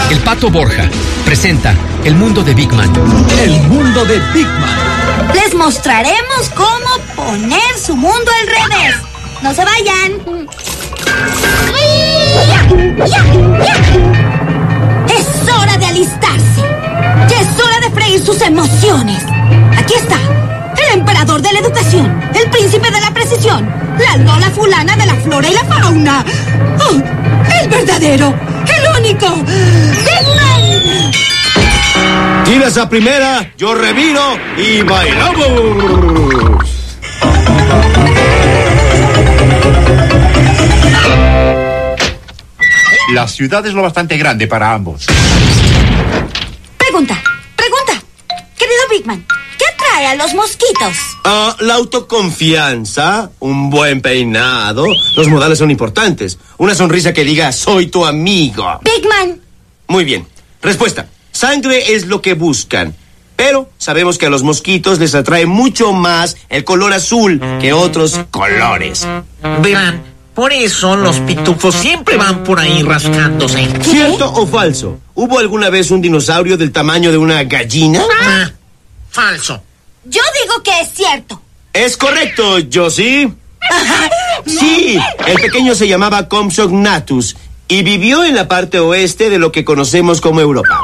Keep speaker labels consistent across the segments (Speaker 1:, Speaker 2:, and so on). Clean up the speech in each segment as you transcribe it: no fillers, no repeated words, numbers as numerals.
Speaker 1: El Pato Borja presenta El Mundo de Big Man.
Speaker 2: El Mundo de Big Man.
Speaker 3: Les mostraremos cómo poner su mundo al revés. No se vayan. Es hora de alistarse. Ya es hora de freír sus emociones. Aquí está, el emperador de la educación, el príncipe de la precisión, la Lola fulana de la flora y la fauna. Oh, el verdadero, el único, Big Man.
Speaker 4: Tiras a primera, yo reviro y bailamos.
Speaker 5: La ciudad es lo bastante grande para ambos.
Speaker 3: Pregunta. Querido Big Man, ¿qué atrae a los mosquitos?
Speaker 4: La autoconfianza, un buen peinado. Los modales son importantes. Una sonrisa que diga, soy tu amigo.
Speaker 3: Big Man.
Speaker 4: Muy bien. Respuesta. Sangre es lo que buscan. Pero sabemos que a los mosquitos les atrae mucho más el color azul que otros colores.
Speaker 6: Verán, por eso los pitufos siempre van por ahí rascándose.
Speaker 4: ¿Cierto o falso? ¿Hubo alguna vez un dinosaurio del tamaño de una gallina?
Speaker 6: Falso.
Speaker 3: Yo digo que es cierto.
Speaker 4: Es correcto, Josie. Sí, el pequeño se llamaba Compsognathus y vivió en la parte oeste de lo que conocemos como Europa.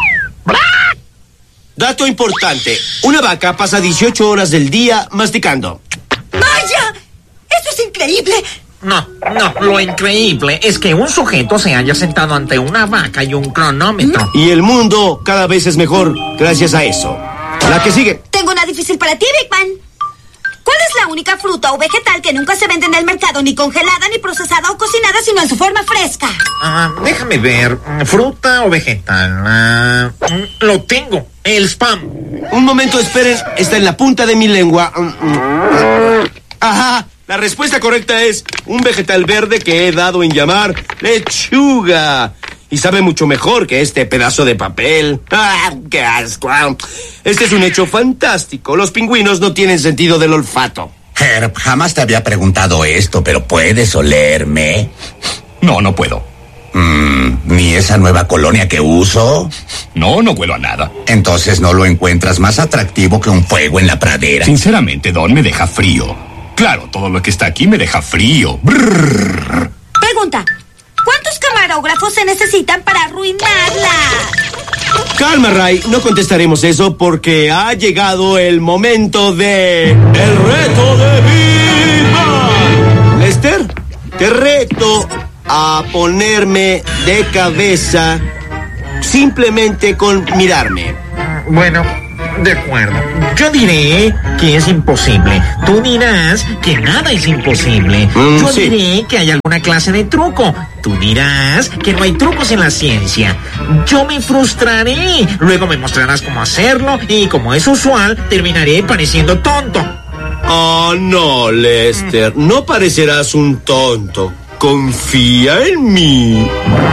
Speaker 4: Dato importante, una vaca pasa 18 horas del día masticando.
Speaker 3: ¡Vaya! ¡Eso es increíble!
Speaker 6: No, lo increíble es que un sujeto se haya sentado ante una vaca y un cronómetro.
Speaker 4: Y el mundo cada vez es mejor gracias a eso. La que sigue.
Speaker 3: Tengo una difícil para ti, Big Man. ¿Cuál es la única fruta o vegetal que nunca se vende en el mercado, ni congelada, ni procesada o cocinada, sino en su forma fresca?
Speaker 6: Déjame ver. ¿Fruta o vegetal? Lo tengo. El spam.
Speaker 4: Un momento, esperen. Está en la punta de mi lengua. Ajá. La respuesta correcta es un vegetal verde que he dado en llamar lechuga. Y sabe mucho mejor que este pedazo de papel. ¡Ah, qué asco! Este es un hecho fantástico. Los pingüinos no tienen sentido del olfato.
Speaker 2: Herb, jamás te había preguntado esto, pero ¿puedes olerme?
Speaker 7: No puedo.
Speaker 2: ¿Ni esa nueva colonia que uso?
Speaker 7: No huelo a nada.
Speaker 2: Entonces no lo encuentras más atractivo que un fuego en la pradera.
Speaker 7: Sinceramente, Don, me deja frío. Claro, todo lo que está aquí me deja frío. Brrr.
Speaker 3: Pregunta. ¿Cuántos camarógrafos se necesitan para arruinarla?
Speaker 4: Calma, Ray, no contestaremos eso porque ha llegado el momento de... ¡El reto de Big Man! Lester, te reto a ponerme de cabeza simplemente con mirarme.
Speaker 6: Bueno, de acuerdo. Yo diré que es imposible. Tú dirás que nada es imposible. Yo
Speaker 4: sí.
Speaker 6: diré que hay alguna clase de truco. Tú dirás que no hay trucos en la ciencia. Yo me frustraré. Luego me mostrarás cómo hacerlo y, como es usual, terminaré pareciendo tonto.
Speaker 4: Oh, no, Lester. No parecerás un tonto. Confía en mí.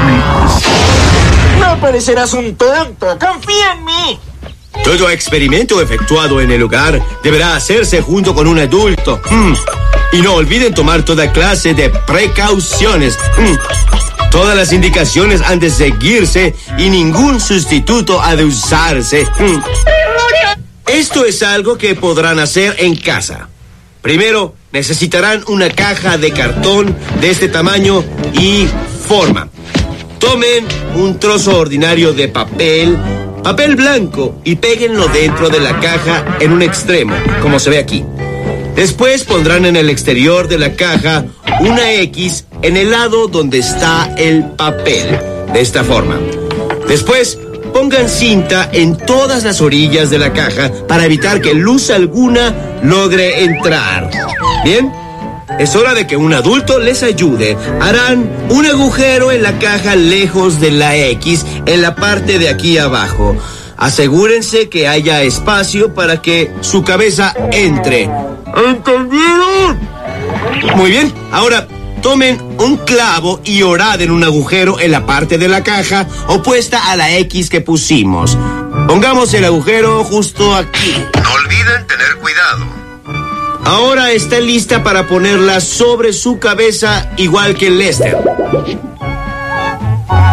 Speaker 6: No parecerás un tonto. Confía en mí.
Speaker 4: Todo experimento efectuado en el hogar deberá hacerse junto con un adulto. Y no olviden tomar toda clase de precauciones. Todas las indicaciones han de seguirse y ningún sustituto ha de usarse. Esto es algo que podrán hacer en casa. Primero, necesitarán una caja de cartón de este tamaño y forma. Tomen un trozo ordinario de papel blanco y péguenlo dentro de la caja en un extremo, como se ve aquí. Después pondrán en el exterior de la caja una X en el lado donde está el papel, de esta forma. Después pongan cinta en todas las orillas de la caja para evitar que luz alguna logre entrar. ¿Bien? Es hora de que un adulto les ayude. Harán un agujero en la caja lejos de la X en la parte de aquí abajo. Asegúrense que haya espacio para que su cabeza entre. ¿Entendieron? Muy bien. Ahora tomen un clavo y oraden un agujero en la parte de la caja opuesta a la X que pusimos. Pongamos el agujero justo aquí.
Speaker 8: No olviden tener cuidado.
Speaker 4: Ahora está lista para ponerla sobre su cabeza igual que Lester.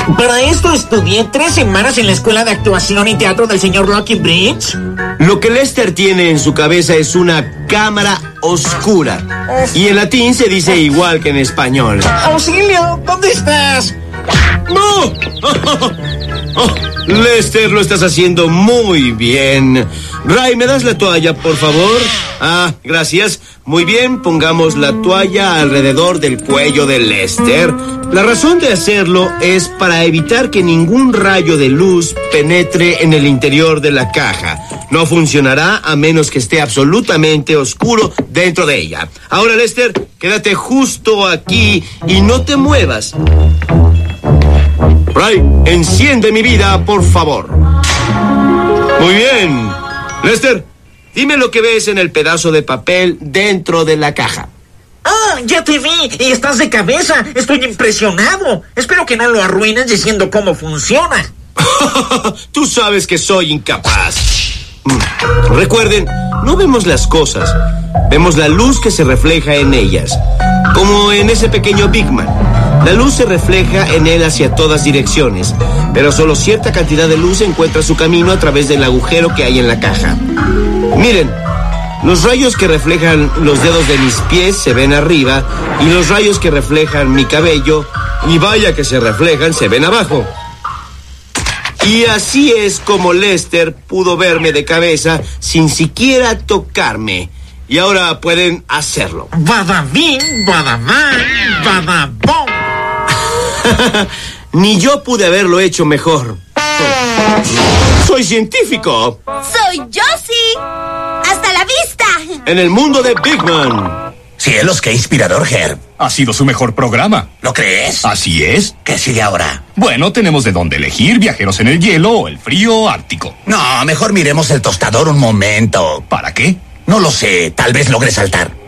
Speaker 6: Para esto estudié 3 semanas en la Escuela de Actuación y Teatro del señor Lucky Bridge.
Speaker 4: Lo que Lester tiene en su cabeza es una cámara oscura. Y en latín se dice igual que en español.
Speaker 6: ¡Auxilio! ¿Dónde estás?
Speaker 4: ¡No! Oh, Lester, lo estás haciendo muy bien. Ray, ¿me das la toalla, por favor? Ah, gracias. Muy bien, pongamos la toalla alrededor del cuello de Lester. La razón de hacerlo es para evitar que ningún rayo de luz penetre en el interior de la caja. No funcionará a menos que esté absolutamente oscuro dentro de ella. Ahora, Lester, quédate justo aquí y no te muevas. Ray, enciende mi vida, por favor. Muy bien. Lester, dime lo que ves en el pedazo de papel dentro de la caja.
Speaker 6: ¡Ah, ya te vi! Y estás de cabeza. Estoy impresionado. Espero que no lo arruines diciendo cómo funciona.
Speaker 4: Tú sabes que soy incapaz. Recuerden, no vemos las cosas. Vemos la luz que se refleja en ellas. Como en ese pequeño Big Man. La luz se refleja en él hacia todas direcciones, pero solo cierta cantidad de luz encuentra su camino a través del agujero que hay en la caja. Miren, los rayos que reflejan los dedos de mis pies se ven arriba, y los rayos que reflejan mi cabello, y vaya que se reflejan, se ven abajo. Y así es como Lester pudo verme de cabeza sin siquiera tocarme. Y ahora pueden hacerlo.
Speaker 6: Badabing, badabang, badabong.
Speaker 4: Ni yo pude haberlo hecho mejor. Soy científico.
Speaker 3: Soy Josie. Hasta la vista.
Speaker 4: En el mundo de Big Man.
Speaker 2: Cielos, qué inspirador, Herb.
Speaker 7: Ha sido su mejor programa.
Speaker 2: ¿Lo crees?
Speaker 7: Así es.
Speaker 2: ¿Qué sigue ahora?
Speaker 7: Bueno, tenemos de dónde elegir: viajeros en el hielo o el frío ártico.
Speaker 2: No, mejor miremos el tostador un momento.
Speaker 7: ¿Para qué?
Speaker 2: No lo sé, tal vez logre saltar.